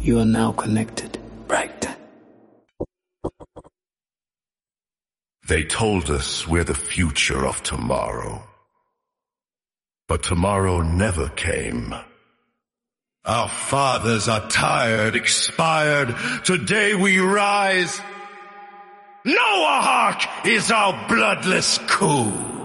You are now connected, right? They told us we're the future of tomorrow. But tomorrow never came. Our fathers are tired, expired. Today we rise. Noahawk is our bloodless coup.